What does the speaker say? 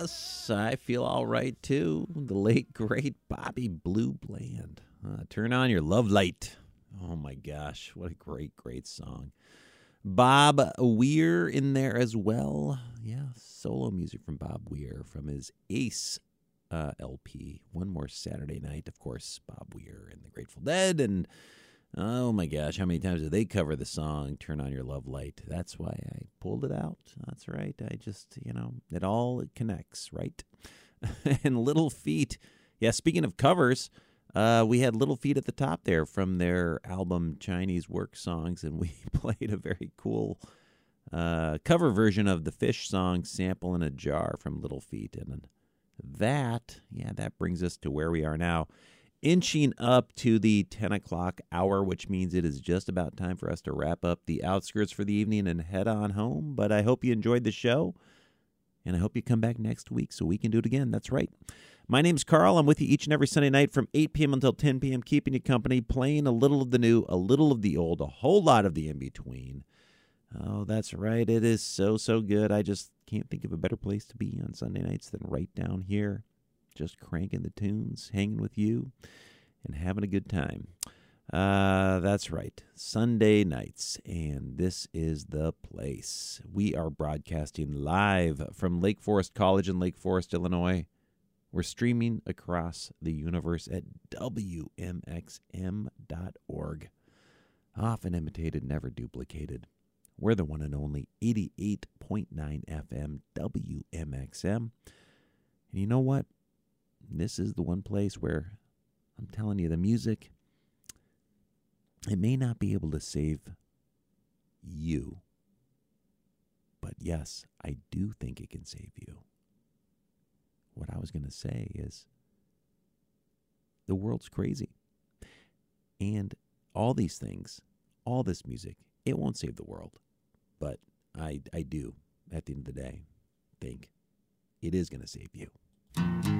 Yes, I feel all right too. The late, great Bobby Blue Bland. Turn on your love light. Oh my gosh, what a great, great song. Bob Weir in there as well. Yeah, solo music from Bob Weir from his Ace LP. One More Saturday Night, of course, Bob Weir and the Grateful Dead. And oh my gosh, how many times did they cover the song Turn On Your Love Light? That's why I pulled it out. That's right. I just, it all connects, right? And Little Feat. Yeah, speaking of covers, we had Little Feat at the top there from their album Chinese Work Songs, and we played a very cool cover version of the Fish song Sample in a Jar from Little Feat. And that brings us to where we are now, inching up to the 10 o'clock hour, which means it is just about time for us to wrap up the outskirts for the evening and head on home. But I hope you enjoyed the show, and I hope you come back next week so we can do it again. That's right. My name's Carl. I'm with you each and every Sunday night from 8 p.m. until 10 p.m., keeping you company, playing a little of the new, a little of the old, a whole lot of the in-between. Oh, that's right. It is so, so good. I just can't think of a better place to be on Sunday nights than right down here, just cranking the tunes, hanging with you, and having a good time. That's right. Sunday nights, and this is the place. We are broadcasting live from Lake Forest College in Lake Forest, Illinois. We're streaming across the universe at WMXM.org. Often imitated, never duplicated. We're the one and only 88.9 FM WMXM. And you know what? This is the one place where I'm telling you, the music, it may not be able to save you. But yes, I do think it can save you. What I was going to say is the world's crazy. And all these things, all this music, it won't save the world. But I do, at the end of the day, think it is going to save you.